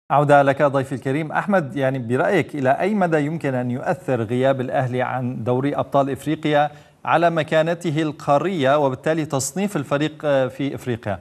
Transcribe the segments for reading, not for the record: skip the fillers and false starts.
عودة لك ضيفي الكريم أحمد. يعني برأيك إلى أي مدى يمكن أن يؤثر غياب الأهلي عن دوري أبطال إفريقيا على مكانته القارية وبالتالي تصنيف الفريق في إفريقيا؟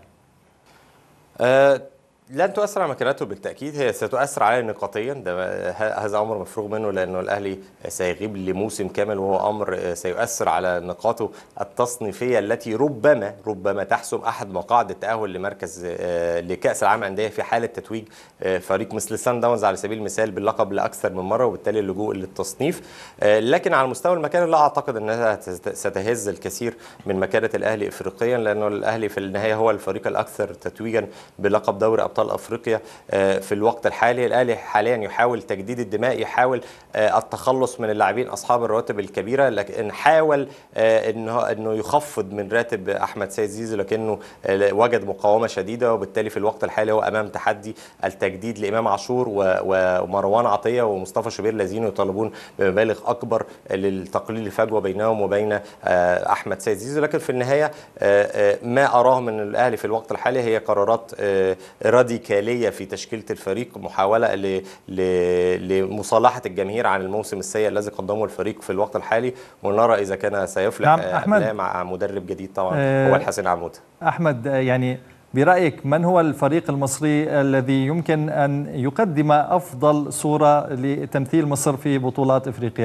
لن تؤثر على مكانته بالتأكيد، هي ستؤثر عليه نقاطيا، هذا أمر مفروغ منه، لأنه الأهلي سيغيب لموسم كامل، وهو أمر سيؤثر على نقاطه التصنيفية التي ربما تحسم أحد مقاعد التأهل لمركز لكأس العالم للأندية في حالة تتويج فريق مثل سان داونز على سبيل المثال باللقب لأكثر من مرة، وبالتالي اللجوء للتصنيف. لكن على مستوى المكان لا أعتقد أنها ستهز الكثير من مكانة الأهلي إفريقيا، لأنه الأهلي في النهاية هو الفريق الأكثر تتويجا بلقب دوري أبطال أفريقيا في الوقت الحالي. الأهلي حاليا يحاول تجديد الدماء، يحاول التخلص من اللاعبين أصحاب الرواتب الكبيرة، لكن حاول أنه يخفض من راتب أحمد سيد زيزو، لكنه وجد مقاومة شديدة، وبالتالي في الوقت الحالي هو أمام تحدي التجديد لإمام عاشور ومروان عطية ومصطفى شوبير، الذين يطالبون بمبالغ أكبر للتقليل الفجوة بينهم وبين أحمد سيد زيزو. لكن في النهاية ما أراه من الأهلي في الوقت الحالي هي قرارات راديكالية في تشكيلة الفريق، محاولة لمصالحة الجماهير عن الموسم السيء الذي قدمه الفريق في الوقت الحالي، ونرى إذا كان سيفلح مع مدرب جديد طبعا هو الحسن عمود. أحمد، يعني برأيك من هو الفريق المصري الذي يمكن أن يقدم أفضل صورة لتمثيل مصر في بطولات إفريقيا؟